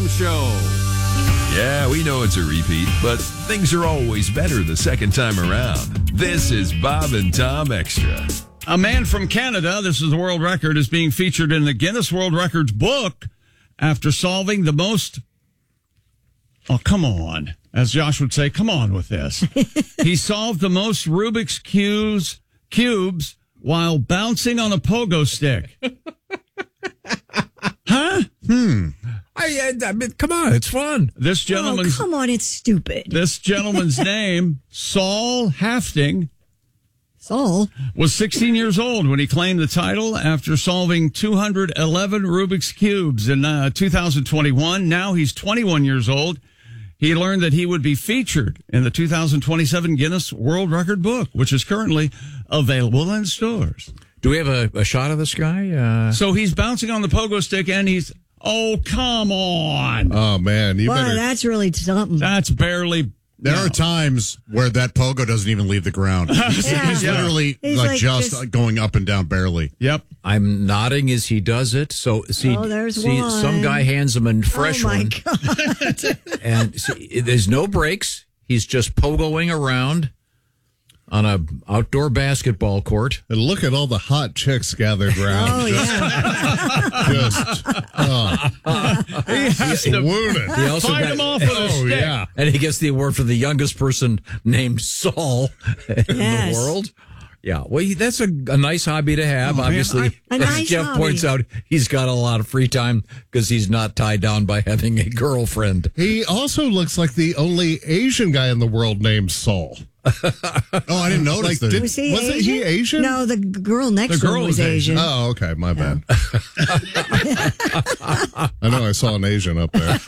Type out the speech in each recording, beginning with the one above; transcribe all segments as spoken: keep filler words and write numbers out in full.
Tom Show. Yeah, we know it's a repeat, but things are always better the second time around. This is Bob and Tom Extra. A man from Canada, this is the world record, is being featured in the Guinness World Records book after solving the most... Oh, come on. As Josh would say, come on with this. He solved the most Rubik's cubes, cubes while bouncing on a pogo stick. Huh? Hmm. I, I, I mean, come on, it's fun. This gentleman's... Oh, come on, it's stupid. This gentleman's name, Saul Hafting, Saul was sixteen years old when he claimed the title after solving two hundred eleven Rubik's Cubes in uh, two thousand twenty-one. Now he's twenty-one years old. He learned that he would be featured in the two thousand twenty-seven Guinness World Record book, which is currently available in stores. Do we have a, a shot of this guy? Uh... So he's bouncing on the pogo stick, and he's... Oh, come on. Oh, man. You well, better... that's really something. That's barely... There no. are times where that pogo doesn't even leave the ground. He's, Yeah. he's literally He's like, like just this- going up and down barely. Yep. I'm nodding as he does it. So see, Oh, there's see one. some guy hands him a fresh oh my one, God. and see, there's no breaks. He's just pogoing around on a outdoor basketball court. And look at all the hot chicks gathered around. Oh, just, yeah. just oh, He has to wounded. He also fight got- him off with a Oh, stick. yeah. And he gets the award for the youngest person named Saul in Yes. the world. Yeah, well, he, that's a, a nice hobby to have. Oh, man, Obviously, I- A as nice Jeff hobby. points out, he's got a lot of free time because he's not tied down by having a girlfriend. He also looks like the only Asian guy in the world named Saul. Oh, I didn't notice Like, that. did- Was he wasn't Asian? he Asian? No, the g- girl next The to him girl was was Asian. Asian. Oh, okay. My bad. I know I saw an Asian up there.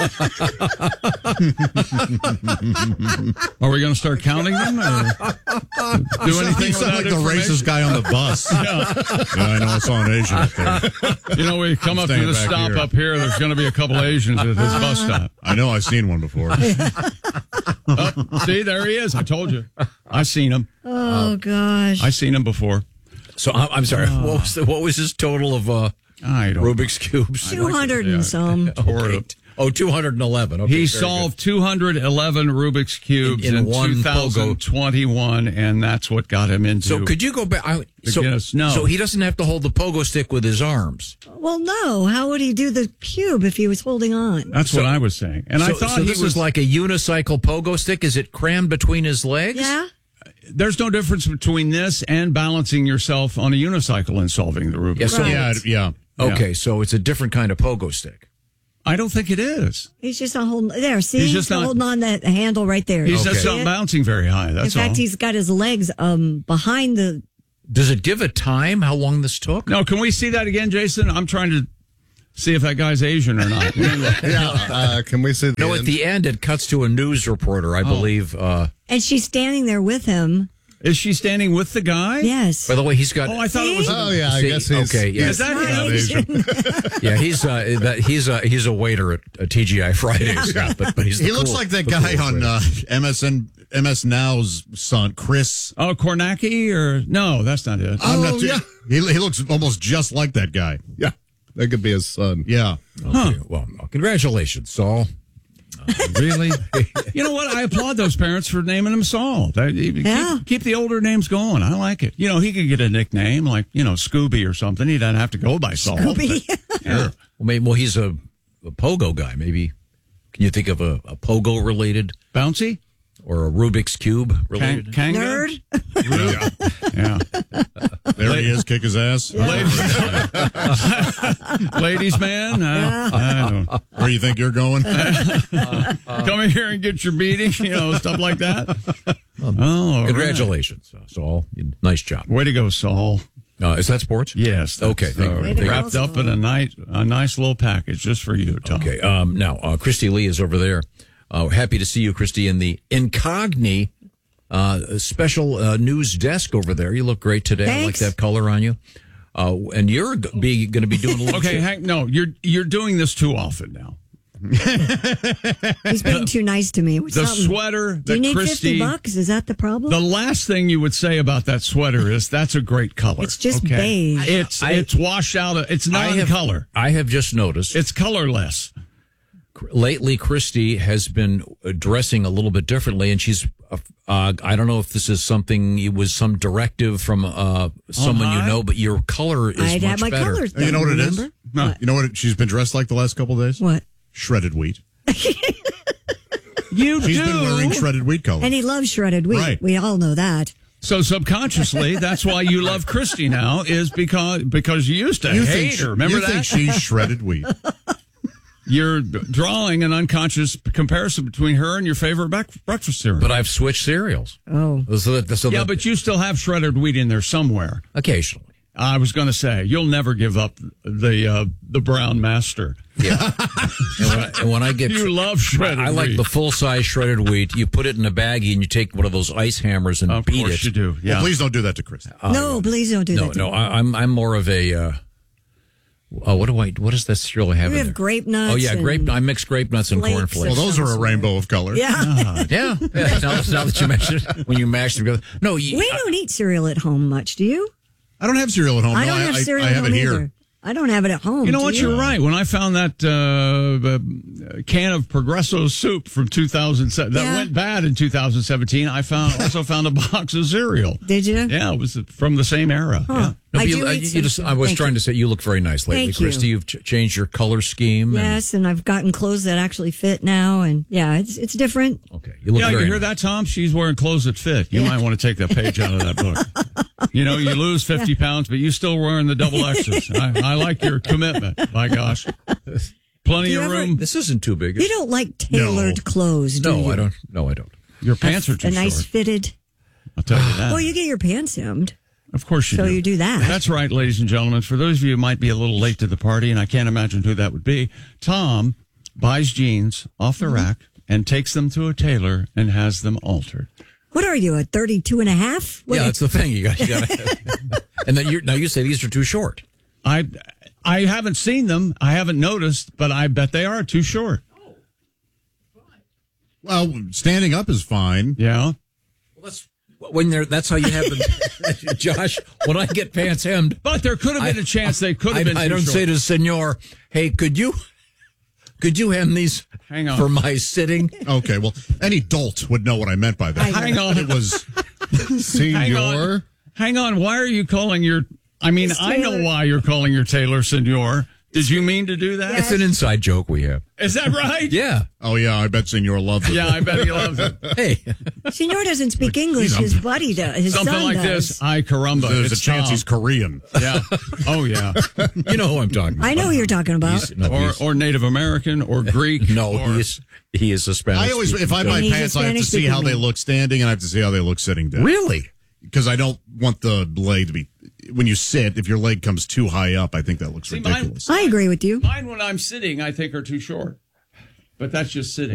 Are we going to start counting them? Or do anything You with sound that like the information? racist guy on the bus. Yeah, I know I saw an Asian up there. You know, we come up to Stand the back stop here. up here. There's going to be a couple Asians at this bus stop. I know I've seen one before. Oh, see, there he is. I told you. I seen him. Oh, gosh. I seen him before. So I'm, I'm sorry. What was the, what was his total of uh, I don't. Rubik's cubes? two hundred and some. Okay. Oh, two hundred eleven. Okay, He very solved two hundred eleven Rubik's Cubes In- in, in one two thousand twenty-one, and that's what got him into. So could you go back? I, so, Guinness, no. so he doesn't have to hold the pogo stick with his arms. Well, no. How would he do the cube if he was holding on? That's what I was saying. And so, I thought so he this was is like a unicycle pogo stick. Is it crammed between his legs? Yeah. There's no difference between this and balancing yourself on a unicycle and solving the Rubik's. Yeah, so- Right. Yeah, yeah. Okay, so it's a different kind of pogo stick. I don't think it is. He's just not holding. There, see? He's just not- holding on that handle right there. He's Okay. just not bouncing very high. In That's fact, all. he's got his legs um behind the. Does it give a time how long this took? No, can we see that again, Jason? I'm trying to see if that guy's Asian or not. Yeah, uh, can we see the No, end? at the end it cuts to a news reporter, I believe. Uh, And she's standing there with him. Is she standing with the guy? Yes. by the way, he's got. Oh, I thought it was. Oh, yeah, I See, guess he's... okay, yeah. Is that Not him? Asian. Yeah, he's uh, that, he's a he's a waiter at, at T G I Fridays. Yeah. but, but he's the He looks cool- like that the guy cool on waiter. uh, M S N M S Now's son, Chris. Oh, Kornacki or no? That's not it. I'm Oh, not too, yeah. He, he looks almost just like that guy. Yeah, that could be his son. Yeah. Okay, well, congratulations, Saul. Really? You know what? I applaud those parents for naming him Saul. They, keep, Yeah. keep the older names going. I like it. You know, he could get a nickname like, you know, Scooby or something. He doesn't have to go by Saul. Scooby. but- yeah. Well, maybe well he's a, a pogo guy. Maybe can you think of a, a pogo related Bouncy? or a Rubik's cube Kang- related? Kanga? Nerd. Yeah. Yeah. There he is, kick his ass. Ladies, man. Uh, I don't know. Where you think you're going? Come in here and get your beating, you know, stuff like that. Oh, all right. Congratulations, uh, Saul. You- Nice job. Way to go, Saul. Uh, is that sports? Yes. that's, Okay, thank you. uh, Way to go, wrapped up Saul. in a nice, a nice little package just for you, Tom. Okay. Um, now, uh, Christy Lee is over there. Uh, happy to see you, Christy, in the Incogni uh, special uh, news desk over there. You look great today. Thanks. I like that color on you. Uh, and you're g- be going to be doing a little. Okay, Hank, no, you're you're doing this too often now. He's being too nice to me. What's The something? sweater Do you that need Christy, fifty bucks? Is that the problem? the last thing you would say about that sweater is that's a great color. It's just okay? beige. It's I- it's washed out. Of, it's I have- non-color. I have just noticed. It's colorless. lately Christy has been dressing a little bit differently, and she's. Uh, uh, I don't know if this is something. It was some directive from uh, someone you know, but your color is I'd much have my better. colors. You know what it is? remember? No. You know what it, she's been dressed like the last couple of days? What? Shredded wheat. You She's do. been wearing shredded wheat colors. And he loves shredded wheat. Right. We all know that. So subconsciously, that's why you love Christy now, is because because you used to you hate think, her. Remember you that? think she's shredded wheat. You're drawing an unconscious comparison between her and your favorite bec- breakfast cereal. But I've switched cereals. Oh. So that, so yeah, that but you still have shredded wheat in there somewhere. occasionally. I was going to say, you'll never give up the uh, the brown master. Yeah. and, when I, and when I get, You love shredded I like wheat. the full size shredded wheat. You put it in a baggie and you take one of those ice hammers and Of beat course it. you do. Yeah. Well, please don't do that to Christy. no, please don't do No, that. to no, me. I, I'm I'm more of a. Uh, uh, what do I? What is that cereal I have? We in have there? grape nuts Oh yeah, grape. and I mix grape nuts and flakes cornflakes. Well, those are a rainbow of colors. Yeah. Yeah, yeah. Now, now that you mention it, when you mash them together, no, you, We don't eat cereal at home much, do you? I don't have cereal at home. I No, don't have cereal I, at have home it here. either. I don't have it at home. You know do what? you? You're right. When I found that uh, uh, can of Progresso soup from two thousand seven that Yeah. went bad in two thousand seventeen, I found also found a box of cereal. Did you? Yeah, it was from the same era. Huh. Yeah. No, I but you, do uh, eat you just. some- I was Thank trying you. to say you look very nice lately, Thank you. Christy. You've ch- changed your color scheme. and- Yes, and I've gotten clothes that actually fit now, and yeah, it's it's different. okay, you look Yeah, you very hear nice. that, Tom? She's wearing clothes that fit. You might want to take that page out of that book. You know, you lose fifty pounds, but you still wearing the double X's. I, I like your commitment. My gosh. Plenty Do you of ever- room. This isn't too big. You don't like tailored No. clothes, do No, you? I don't. No, I don't. Your pants are too A nice short. fitted. I'll tell you that. Well, you get your pants hemmed. Of course you So do. you do that. That's right, ladies and gentlemen. For those of you who might be a little late to the party, and I can't imagine who that would be, Tom buys jeans off the rack and takes them to a tailor and has them altered. What are you, a thirty-two and a half? What Yeah, that's the thing. You got. You got. And then you now you say these are too short. I I haven't seen them. I haven't noticed, but I bet they are too short. Well, standing up is fine. Yeah. Well, that's when they're. That's how you have them, Josh. When I get pants hemmed, But there could have been I- a chance they could have I, been I too don't short. say to the senor, "Hey, could you, could you hem these Hang on. for my sitting?" Okay, well, any dolt would know what I meant by that. Hang on. It was Hang senior. on. Hang on. Why are you calling your... I mean, Miss I know Taylor. why you're calling your tailor senor. Did you mean to do that? It's an inside joke we have. Is that right? Yeah. Oh, yeah, I bet Senor loves it. Yeah, I bet he loves it. Hey, Senor doesn't speak English. His buddy does. His Something son like does. this. Ay, caramba. There's it's a chance Tom. he's Korean. Yeah. Oh, yeah. you know who I'm talking about. I know who you're talking about. He's- no, Or he's- or Native American or Greek. no, or, he is he is a Spanish. I always, if I buy And he's a pants, I have to see Spanish-speaking how they man. look standing and I have to see how they look sitting down. really. Because I don't want the leg to be, when you sit, if your leg comes too high up, I think that looks See, mine- ridiculous. I agree with you. Mine when I'm sitting, I think are too short. But that's just sitting.